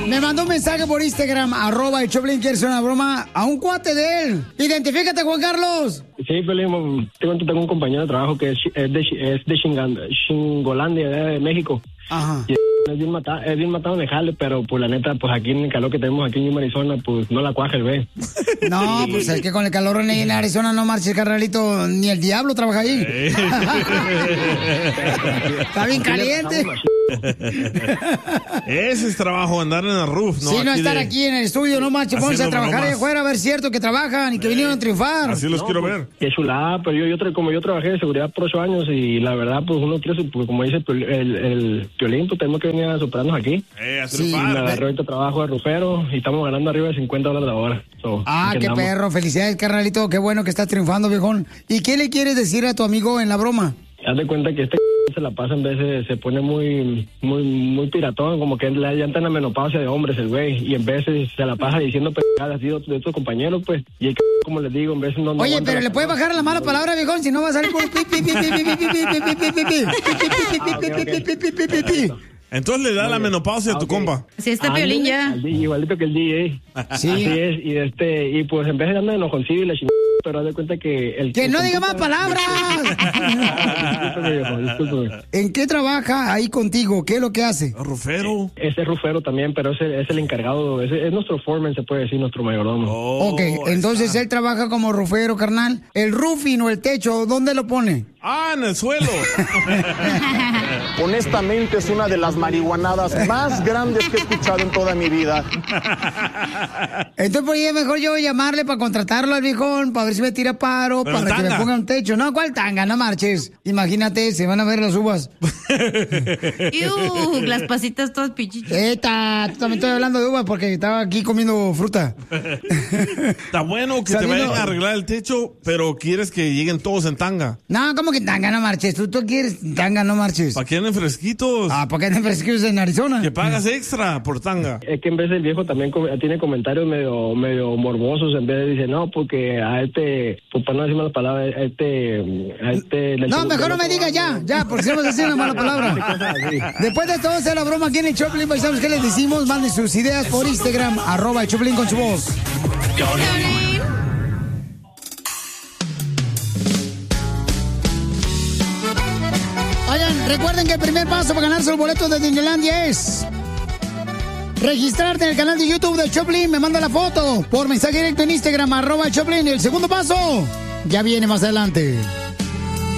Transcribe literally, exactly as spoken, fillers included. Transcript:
Me mandó un mensaje por Instagram, arroba el Choplin, quiere hacer una broma a un cuate de él. Identifícate, Juan Carlos. Sí, Pelín, tengo, tengo un compañero de trabajo que es, es de, es de Chingan, Chingolandia, de México. Ajá. Y es bien matado, es bien matado de jale, pero pues la neta, pues aquí en el calor que tenemos aquí en Arizona, pues no la cuaja el ve. No, pues es que con el calor en Arizona no marches, carnalito, ni el diablo trabaja ahí. Está bien caliente. Ese es trabajo, andar en el roof, ¿no? Sí, no aquí estar de... aquí en el estudio, no marches, vamos a trabajar bromas. ahí afuera, a ver cierto que trabajan y que vinieron a triunfar. Así los No, quiero pues, ver. Qué chulada, pero yo, yo tra- como yo trabajé de seguridad por ocho años y la verdad, pues uno quiere, pues, como dice el, el, el Piolín, pues tenemos que venir a superarnos aquí. Eh, a Sí, Y me triunfar. agarré ahorita trabajo de rufero y estamos ganando arriba de cincuenta dólares la hora. So, Ah, aquí qué andamos. perro, felicidades, carnalito, qué bueno que estás triunfando, viejón. ¿Y qué le quieres decir a tu amigo en la broma? Haz de cuenta que este se la pasa en veces, se pone muy, muy, muy piratón, como que le ya está en la menopausia de hombres el güey, y en veces se la pasa diciendo pendejadas así de otros de otros compañeros, pues, y el como les digo, en veces no... no Oye, aguanta pero la le puedes calor. bajar la mala palabra, viejón, si no va a salir por pi, pi, pi, pi, pi, pi, pi, pi, pi, pi, pi, pi, pi, pi, pi, pi. Entonces le da la menopausia a tu Ok. compa. Si está Ándale, Piolín ya. al D J, igualito que el D J. Sí. Así es, y este, y pues en vez de andar enojoncillo y la chingada, pero haz de cuenta que el ¡Que no el diga compita- más palabras! Discúlpeme, viejo, discúlpeme. ¿En qué trabaja ahí contigo? ¿Qué es lo que hace? Rufero. Ese es rufero también, pero es el, es el encargado, es, es nuestro foreman, se puede decir, nuestro mayordomo. Oh, Ok, ahí entonces está. él trabaja como rufero, carnal. El roofing o el techo, ¿dónde lo pone? Ah, en el suelo. Honestamente es una de las marihuanadas más grandes que he escuchado en toda mi vida. Entonces, pues ya mejor yo llamarle para contratarlo al viejón, para ver si me tira paro, Pero para que me tanga. ponga un techo. No, ¿cuál tanga? No marches. Imagínate, se van a ver las uvas. Iu, las pasitas todas pichichas. Eta, también estoy hablando de uvas porque estaba aquí comiendo fruta. Está bueno que Saliendo- te vayan a arreglar el techo, pero quieres que lleguen todos en tanga. No, ¿cómo que tanga? No marches. ¿Tú, tú quieres tanga? No marches. Para que anden fresquitos. Ah, ¿por qué no frescos en Arizona? Que pagas extra por tanga. Es que en vez el viejo también com- tiene comentarios medio medio morbosos, en vez de dice, no, porque a este, pues para no decir malas palabras, a este... A este le- No, mejor no me diga ya, ya, porque si vamos a decir una mala palabra. Después de todo, hacer la broma aquí en el Choplin, ¿sabes qué les decimos? Manden sus ideas por Instagram, arroba el Choplin con su voz. Oigan, recuerden que el primer paso para ganarse los boletos de Disneylandia es registrarte en el canal de YouTube de Choplin. Me manda la foto por mensaje directo en Instagram, arroba el Choplin. Y el segundo paso ya viene más adelante.